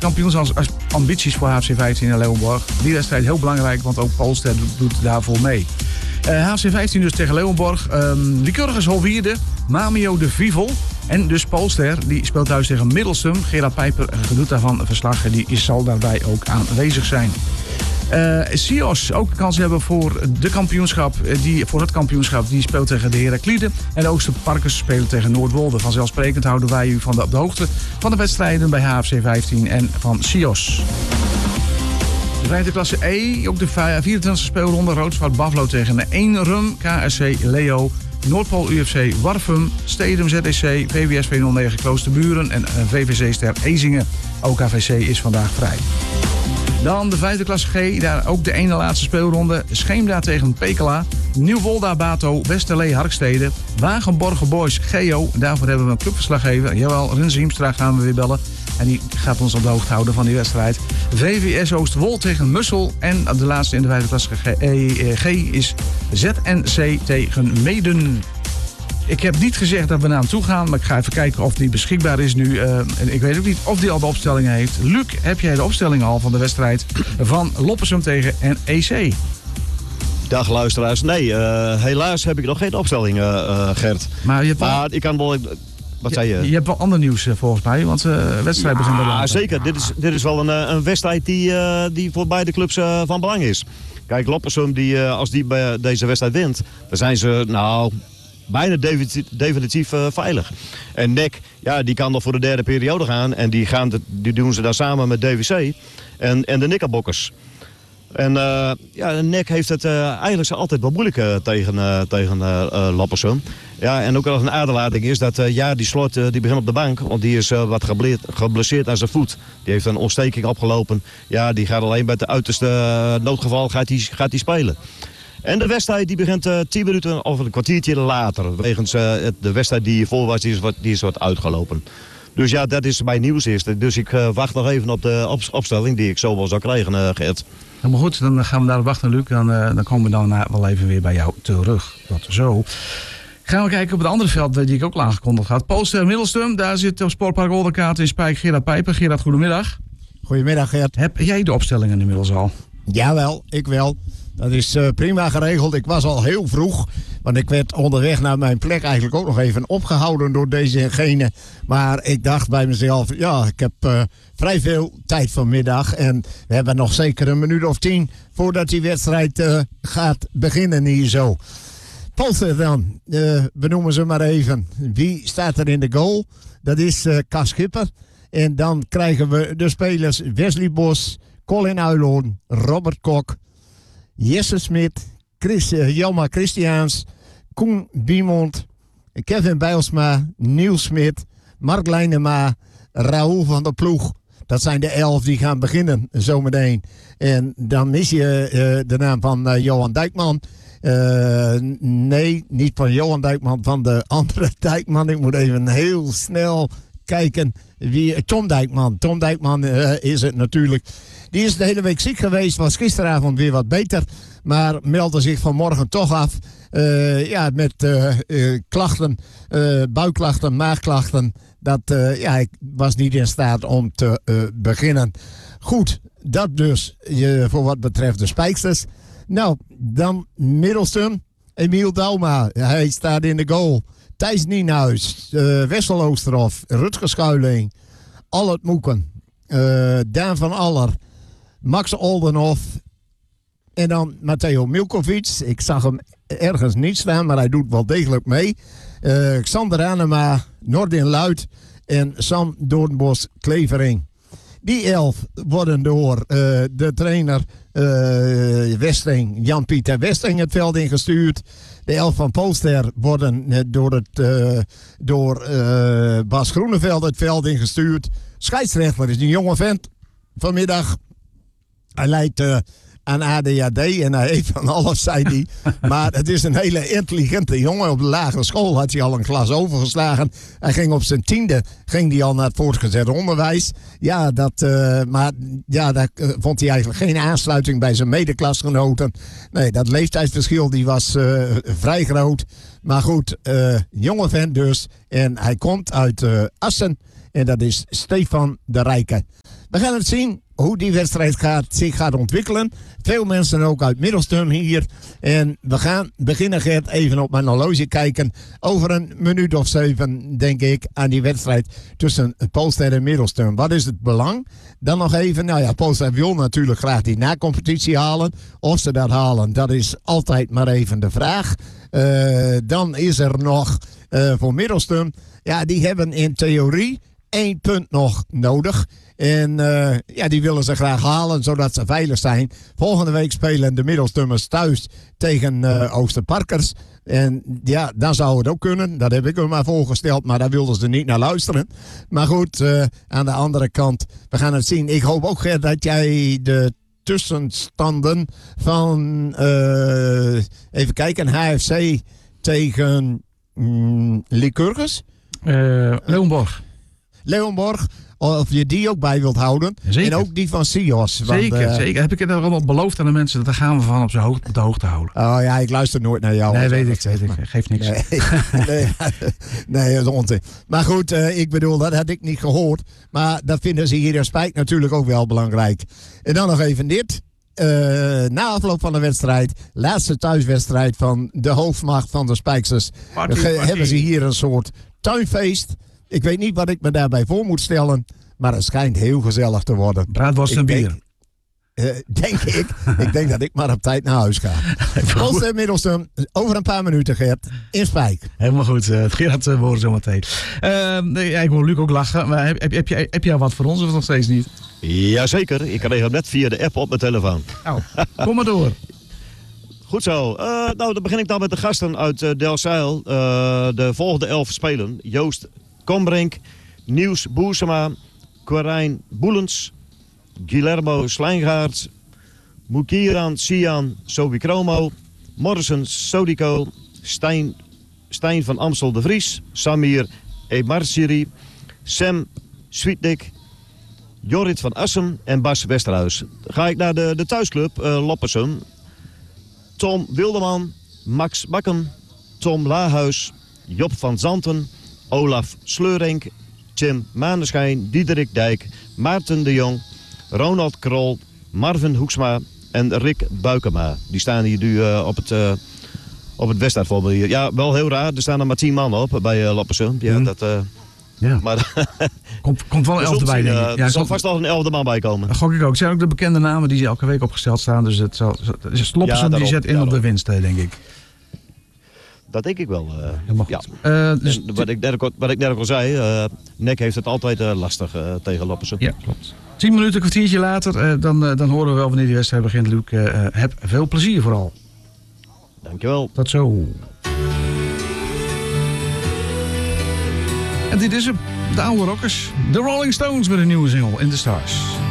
kampioensambities voor HFC 15 in Leeuwenborg. Die wedstrijd heel belangrijk, want ook Polster doet daarvoor mee. HFC 15 dus tegen Leeuwenborg. Lycurgus Holwierde, Mamio de Vivel en dus Polster. Die speelt thuis tegen Middelstum. Gerard Pijper doet daarvan verslag. Die zal daarbij ook aanwezig zijn. Sios ook kans hebben voor het kampioenschap. Die speelt tegen de Heraklide. En de Oosterparkers spelen tegen Noordwolde. Vanzelfsprekend houden wij u op de hoogte van de wedstrijden bij HFC 15 en van Sios. De vijfde klasse E, ook de 24e speelronde. Roodswart Baflo tegen Eenrum. KSC Leo. Noordpool UFC Warfum. Stedum ZEC. VWSV 09 Kloosterburen. En VVC Ster Ezingen. OKVC is vandaag vrij. Dan de vijfde klasse G, daar ook de ene laatste speelronde. Scheemda tegen Pekela, Nieuwolda Bato, Westerlee Harkstede, Wagenborgen Boys Geo. Daarvoor hebben we een clubverslaggever. Jawel, Rens Riemstra gaan we weer bellen. En die gaat ons op de hoogte houden van die wedstrijd. VVS Oostwold tegen Mussel. En de laatste in de vijfde klasse G is ZNC tegen Meeden. Ik heb niet gezegd dat we naar hem toe gaan, maar ik ga even kijken of die beschikbaar is nu. En ik weet ook niet of die al de opstellingen heeft. Luc, heb jij de opstelling al van de wedstrijd van Loppersum tegen NEC? Dag luisteraars. Nee, helaas heb ik nog geen opstelling, Gert. Maar ik kan wel... Wat zei je? Je hebt wel ander nieuws volgens mij, want de wedstrijd begint al later. Zeker, dit is wel een wedstrijd die voor beide clubs van belang is. Kijk, Loppersum, als die bij deze wedstrijd wint, dan zijn ze bijna definitief veilig. En NEC, die kan nog voor de derde periode gaan. En die doen ze daar samen met DVC en de Nikkerbokkers. En NEC heeft het eigenlijk altijd wel moeilijk tegen Loppersum. Ja, en ook wel een aderlating is dat die Slot die begint op de bank. Want die is wat geblesseerd aan zijn voet. Die heeft een ontsteking opgelopen. Ja, die gaat alleen bij het uiterste noodgeval gaat die spelen. En de wedstrijd die begint 10 minuten of een kwartiertje later. Wegens de wedstrijd die hiervoor was, die is wat uitgelopen. Dus ja, dat is mijn nieuws eerst. Dus ik wacht nog even op de opstelling die ik zo wel zou krijgen, Gert. Helemaal goed, dan gaan we daarop wachten, Luc. Dan komen we dan wel even weer bij jou terug. Tot zo. Gaan we kijken op het andere veld die ik ook al aangekondigd had. Polster Middelstum, daar zit op Sportpark Oldenkaart in Spijk Gerard Pijper. Gerard, goedemiddag. Goedemiddag, Gert. Heb jij de opstellingen inmiddels al? Jawel, ik wel. Dat is prima geregeld. Ik was al heel vroeg, want ik werd onderweg naar mijn plek eigenlijk ook nog even opgehouden door deze en gene. Maar ik dacht bij mezelf, ik heb vrij veel tijd vanmiddag. En we hebben nog zeker een minuut of 10 voordat die wedstrijd gaat beginnen hier zo. Polster dan, benoemen ze maar even. Wie staat er in de goal? Dat is Cas Schipper. En dan krijgen we de spelers Wesley Bos, Colin Uiloorn, Robert Kok, Jesse Smit, Jelma Christiaans, Koen Biemond, Kevin Bijlsma, Niels Smit, Mark Leinema, Raoul van der Ploeg. Dat zijn de 11 die gaan beginnen zometeen. En dan mis je de naam van Johan Dijkman. Nee, niet van Johan Dijkman, van de andere Dijkman. Ik moet even heel snel kijken. Tom Dijkman. Tom Dijkman is het natuurlijk. Die is de hele week ziek geweest, was gisteravond weer wat beter. Maar meldde zich vanmorgen toch af. Met klachten, buikklachten, maagklachten. Ik was niet in staat om te beginnen. Goed, dat dus voor wat betreft de Spijksters. Nou, dan Middelstum. Emiel Dauma, hij staat in de goal. Thijs Nienhuis, Wessel Oosterhof, Rutger Schuiling, Allert Moeken, Daan van Aller, Max Oldenhof en dan Matteo Milkovic. Ik zag hem ergens niet staan, maar hij doet wel degelijk mee. Xander Anema, Nordin Luit en Sam Doornbos Klevering. Die 11 worden door de trainer Jan-Pieter Westing het veld ingestuurd. De 11 van Polster worden door Bas Groeneveld het veld ingestuurd. Scheidsrechter is een jonge vent vanmiddag. Hij leidt aan ADHD en hij heeft van alles, zei hij. Maar het is een hele intelligente jongen. Op de lagere school had hij al een klas overgeslagen. Hij ging op zijn 10e al naar het voortgezet onderwijs. Daar vond hij eigenlijk geen aansluiting bij zijn medeklasgenoten. Nee, dat leeftijdsverschil die was vrij groot. Maar goed, jonge vent dus. En hij komt uit Assen. En dat is Stefan de Rijke. We gaan het zien hoe die wedstrijd zich gaat ontwikkelen. Veel mensen ook uit Middelstum hier. En we gaan beginnen, Gert, even op mijn horloge kijken. Over een minuut of 7, denk ik, aan die wedstrijd tussen Polster en Middelstum. Wat is het belang? Dan nog even, nou ja, Polster wil natuurlijk graag die na-competitie halen. Of ze dat halen, dat is altijd maar even de vraag. Dan is er nog voor Middelstum, ja, die hebben in theorie 1 punt nog nodig. En die willen ze graag halen, zodat ze veilig zijn. Volgende week spelen de Middelstummers thuis tegen Oosterparkers. En ja, dan zou het ook kunnen. Dat heb ik hem maar voorgesteld, maar daar wilden ze niet naar luisteren. Maar goed, aan de andere kant, we gaan het zien. Ik hoop ook, Gert, dat jij de tussenstanden van, even kijken, HFC tegen Lycurgus. Leeuwenborg, of je die ook bij wilt houden. Zeker. En ook die van Sios. Zeker. Heb ik het allemaal beloofd aan de mensen. Daar gaan we van op de hoogte houden. Oh ja, ik luister nooit naar jou. Nee, weet ik. Geeft niks. Nee, dat is onzin. Maar goed, ik bedoel, dat had ik niet gehoord. Maar dat vinden ze hier in Spijk natuurlijk ook wel belangrijk. En dan nog even dit. Na afloop van de wedstrijd, laatste thuiswedstrijd van de hoofdmacht van de Spijksters, hebben ze hier een soort tuinfeest. Ik weet niet wat ik me daarbij voor moet stellen, maar het schijnt heel gezellig te worden. Braadworst en bier. Denk ik. Ik denk dat ik maar op tijd naar huis ga. Polster Middelstum, over een paar minuten, Gert, in Spijk. Helemaal goed. Het Gerard woorden zometeen. Ik hoor Luc ook lachen, maar heb jij wat voor ons of nog steeds niet? Jazeker, ik kreeg hem net via de app op mijn telefoon. Nou, kom maar door. Goed zo. Dan begin ik dan met de gasten uit Delfzijl. De volgende 11 spelen. Joost Kombrink, Niels Boersema, Corijn Boelens, Guillermo Slijngaard, Mukiran Sian Sobikromo, Morrison Sodico, Stijn van Amstel de Vries, Samir Emarsiri, Sam Swietdik, Jorrit van Assen en Bas Westerhuis. Ga ik naar de thuisclub Loppersum. Tom Wilderman, Max Bakken, Tom Lahuis, Job van Zanten, Olaf Sleurink, Tim Maneschijn, Diederik Dijk, Maarten de Jong, Ronald Krol, Marvin Hoeksma en Rick Buikema. Die staan hier nu op het wedstrijdformulier. Ja, wel heel raar. Er staan er maar 10 man op bij Loppersum. Ja, ja. Maar komt wel een 11e bij, denk ik. Er zal vast nog een 11e man bij komen. Dat gok ik ook. Het zijn ook de bekende namen die elke week opgesteld staan. Dus Loppersum die zet in op de winst, denk ik. Dat denk ik wel. Dus wat ik net ook al zei, NEC heeft het altijd lastig tegen Loppersum. Ja, klopt. 10 minuten, een kwartiertje later, dan horen we wel wanneer die wedstrijd begint. Luc, heb veel plezier vooral. Dankjewel. Tot zo. En dit is hem, de oude rockers. De Rolling Stones met een nieuwe single, In the Stars.